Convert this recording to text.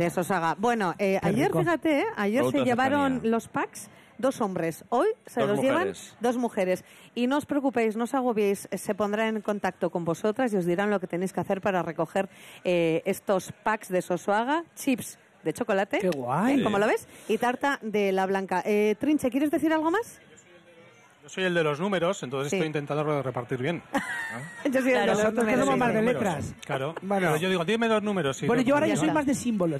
De Sosaga. Bueno, ayer, rico. fíjate, ayer se Producto de llevaron cercanía. los packs 2 hombres. Hoy se Dos los llevan mujeres. 2 mujeres. Y no os preocupéis, no os agobiéis, se pondrán en contacto con vosotras y os dirán lo que tenéis que hacer para recoger estos packs de Sosaga, chips de chocolate. ¡Qué guay! ¿Cómo lo ves? Y tarta de la blanca. Trinche, ¿quieres decir algo más? Yo soy el de los números, entonces Sí. estoy intentando repartir bien. Yo soy el de los Nosotros números, tenemos sí. más de Números. letras. Claro. Bueno. Pero yo digo, dime 2 números. Y Bueno, dos yo ahora números. yo soy más de símbolos.